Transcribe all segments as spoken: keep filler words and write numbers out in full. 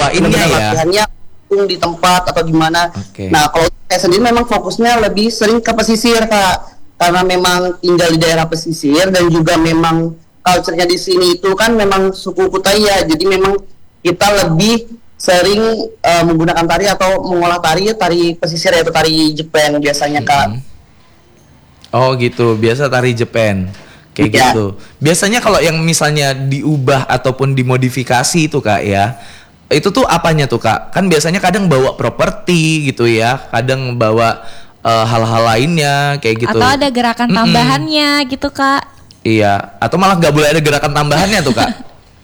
Nyobainnya benar-benar ya. latihannya langsung di tempat atau gimana. Oke. Nah kalau saya sendiri memang fokusnya lebih sering ke pesisir Kak, karena memang tinggal di daerah pesisir dan juga memang culture-nya di sini itu kan memang suku Kutai ya, jadi memang kita lebih sering uh, menggunakan tari atau mengolah tari tari pesisir yaitu tari Jepang biasanya Kak. Mm-mm. Oh gitu, biasa tari Jepang kayak Iya. gitu. Biasanya kalau yang misalnya diubah ataupun dimodifikasi itu Kak ya, itu tuh apanya tuh Kak? Kan biasanya kadang bawa properti gitu ya, kadang bawa uh, hal-hal lainnya kayak gitu. Atau ada gerakan Mm-mm. tambahannya gitu Kak. Iya, atau malah nggak boleh ada gerakan tambahannya tuh Kak?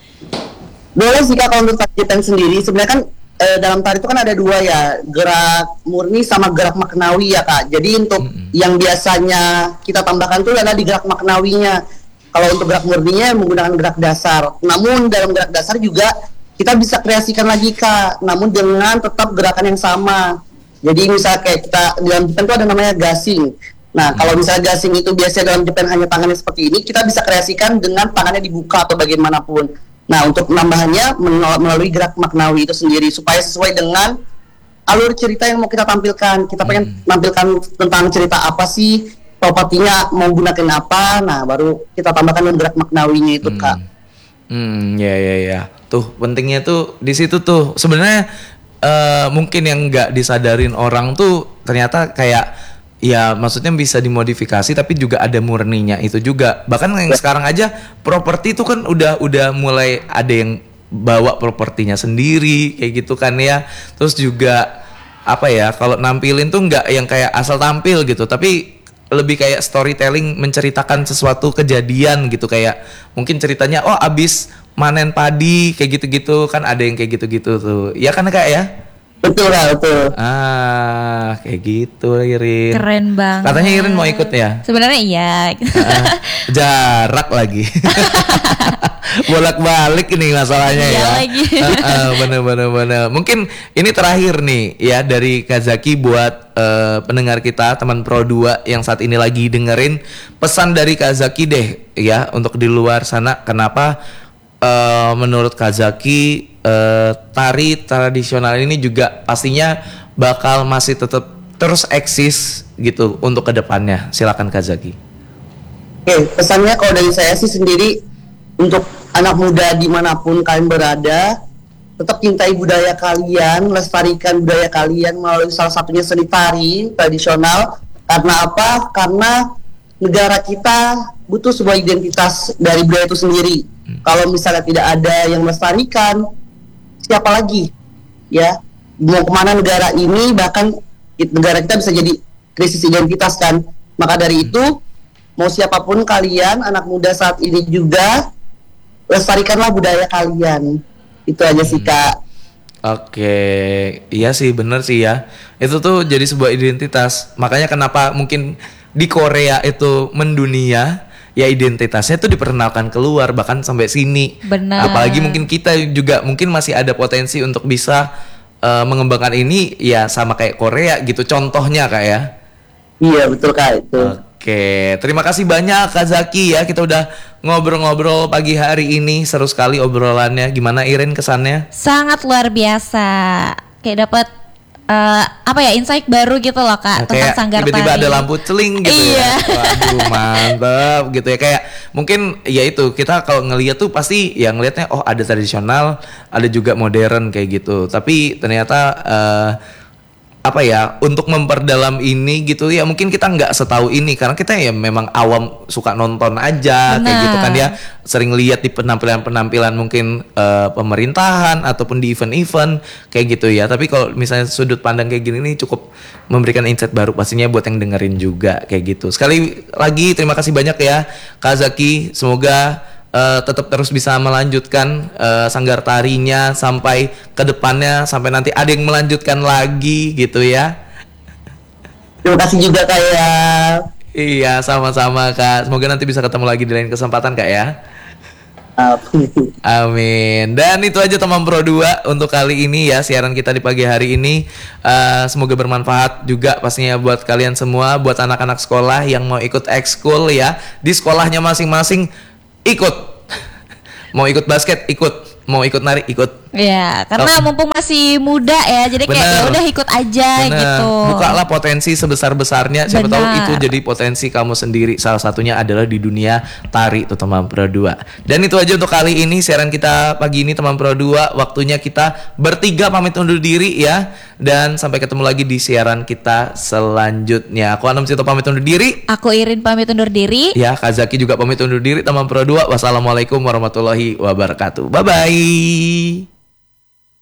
Boleh sih Kak kalau untuk tari Jepang sendiri sebenarnya kan eh, dalam tari itu kan ada dua ya, gerak murni sama gerak maknawi ya Kak. Jadi untuk Mm-mm. yang biasanya kita tambahkan tuh adalah di gerak maknawinya. Kalau untuk gerak murninya menggunakan gerak dasar. Namun dalam gerak dasar juga kita bisa kreasikan lagi Kak, namun dengan tetap gerakan yang sama. Jadi misalnya kayak kita dalam Jepang itu ada namanya gasing. Nah, kalau misalnya gasing itu biasanya dalam Jepang hanya tangannya seperti ini, kita bisa kreasikan dengan tangannya dibuka atau bagaimanapun. Nah, untuk penambahannya melalui gerak maknawi itu sendiri supaya sesuai dengan alur cerita yang mau kita tampilkan. Kita pengen Hmm. tampilkan tentang cerita apa sih, propertinya mau gunakan apa. Nah, baru kita tambahkan dengan gerak maknawinya itu, Hmm. Kak. Hmm, ya ya ya. Tuh pentingnya tuh di situ tuh. Sebenarnya eh, mungkin yang nggak disadarin orang tuh ternyata kayak ya maksudnya bisa dimodifikasi tapi juga ada murninya itu juga. Bahkan yang sekarang aja properti itu kan udah udah mulai ada yang bawa propertinya sendiri kayak gitu kan ya. Terus juga apa ya kalau nampilin tuh nggak yang kayak asal tampil gitu tapi lebih kayak storytelling menceritakan sesuatu kejadian gitu kayak mungkin ceritanya oh abis manen padi kayak gitu-gitu kan ada yang kayak gitu-gitu tuh ya kan Kak ya. Betul lah, betul. Ah, kayak gitu Irin. Keren banget. Katanya Irin mau ikut ya? Sebenarnya iya. Ah, jarak lagi. Bolak-balik ini masalahnya Iya ya. lagi. Ah, ah, bener-bener bener. Mungkin ini terakhir nih ya dari Kazaki buat eh, pendengar kita teman Pro dua yang saat ini lagi dengerin pesan dari Kazaki deh ya untuk di luar sana kenapa eh, menurut Kazaki Uh, tari tradisional ini juga pastinya bakal masih tetap terus eksis gitu untuk kedepannya. Silakan Kazaki. Oke, pesannya kalau dari saya sih sendiri untuk anak muda dimanapun kalian berada, tetap cintai budaya kalian, lestarikan budaya kalian melalui salah satunya seni tari tradisional. Karena apa? Karena negara kita butuh sebuah identitas dari budaya itu sendiri. Hmm. Kalau misalnya tidak ada yang melestarikan, siapa lagi ya mau kemana negara ini, bahkan negara kita bisa jadi krisis identitas kan. Maka dari itu mau siapapun kalian anak muda saat ini juga lestarikanlah budaya kalian, itu aja sih Kak. Oke, iya sih bener sih ya, itu tuh jadi sebuah identitas. Makanya kenapa mungkin di Korea itu mendunia ya identitasnya tuh diperkenalkan keluar bahkan sampai sini. Benar. Apalagi mungkin kita juga mungkin masih ada potensi untuk bisa uh, mengembangkan ini ya sama kayak Korea gitu contohnya Kak ya. Iya betul Kak itu. Oke, terima kasih banyak Kak Zaki ya, kita udah ngobrol-ngobrol pagi hari ini, seru sekali obrolannya. Gimana Irin kesannya? Sangat luar biasa. Kayak dapat Uh, apa ya insight baru gitu loh Kak, ya, tentang sanggar tiba-tiba tari. ada lampu celing gitu iya. ya. Waduh mantap gitu ya. Kayak mungkin ya itu kita kalau ngelihat tuh pasti ya ngelihatnya oh ada tradisional, ada juga modern kayak gitu. Tapi ternyata uh, apa ya untuk memperdalam ini gitu ya mungkin kita nggak setahu ini karena kita ya memang awam suka nonton aja. Benar. Kayak gitu kan ya sering lihat di penampilan-penampilan mungkin uh, pemerintahan ataupun di event-event kayak gitu ya. Tapi kalau misalnya sudut pandang kayak gini nih cukup memberikan insight baru pastinya buat yang dengerin juga kayak gitu. Sekali lagi terima kasih banyak ya Kak Zaki, semoga Uh, tetap terus bisa melanjutkan uh, sanggar tarinya sampai ke depannya sampai nanti ada yang melanjutkan lagi gitu ya. Terima kasih juga Kak ya. Iya sama-sama Kak, semoga nanti bisa ketemu lagi di lain kesempatan Kak ya. Amin. Dan itu aja teman Pro dua untuk kali ini ya siaran kita di pagi hari ini. Uh, semoga bermanfaat juga pastinya buat kalian semua, buat anak-anak sekolah yang mau ikut ekskul ya di sekolahnya masing-masing. Ikut, mau ikut basket ikut, mau ikut nari ikut. Ya, karena Oh. mumpung masih muda ya, jadi kayak Bener. ya udah ikut aja Bener. gitu. Bukalah potensi sebesar-besarnya. Siapa tahu Benar. itu jadi potensi kamu sendiri. Salah satunya adalah di dunia tari tuh teman Pro dua. Dan itu aja untuk kali ini siaran kita pagi ini teman Pro dua. Waktunya kita bertiga pamit undur diri ya. Dan sampai ketemu lagi di siaran kita selanjutnya. Aku Anam Cito pamit undur diri. Aku Irin pamit undur diri. Ya, Kak Zaki juga pamit undur diri teman Pro dua. Wassalamualaikum warahmatullahi wabarakatuh. Bye bye.